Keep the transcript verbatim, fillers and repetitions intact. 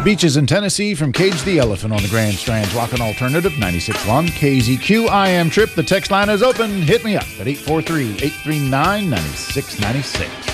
Beaches in Tennessee from Cage the Elephant on the Grand Strand's Rockin' Alternative ninety-six point one K Z Q. I am Trip. The text line is open. Hit me up at eight four three, eight three nine, nine six nine six.